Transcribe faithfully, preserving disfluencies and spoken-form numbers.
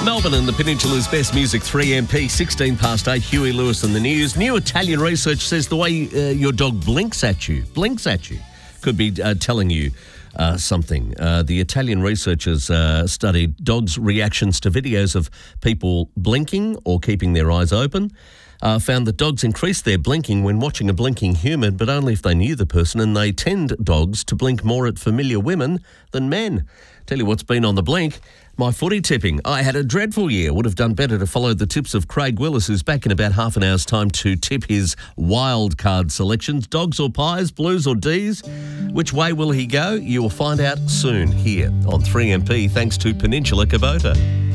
Melbourne and the Peninsula's best music, three M P, sixteen past eight, Huey Lewis and the news. New Italian research says the way uh, your dog blinks at you, blinks at you, could be uh, telling you uh, something. Uh, the Italian researchers uh, studied dogs' reactions to videos of people blinking or keeping their eyes open. Uh, found that dogs increase their blinking when watching a blinking human, but only if they knew the person, and they tend, dogs, to blink more at familiar women than men. Tell you what's been on the blink. My footy tipping. I had a dreadful year. Would have done better to follow the tips of Craig Willis, who's back in about half an hour's time to tip his wild card selections. Dogs or pies, blues or D's? Which way will he go? You will find out soon here on three M P, thanks to Peninsula Kubota.